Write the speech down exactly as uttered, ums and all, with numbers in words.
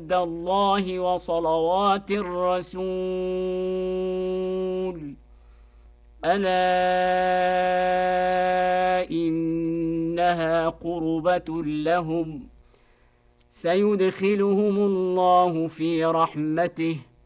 عند الله وصلوات الرسول ألا إنها قربة لهم سيدخلهم الله في رحمته